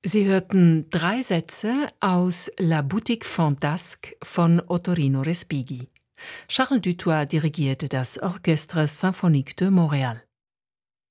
Sie hörten 3 Sätze aus La Boutique Fantasque von Ottorino Respighi. Charles Dutoit dirigierte das Orchestre Symphonique de Montréal.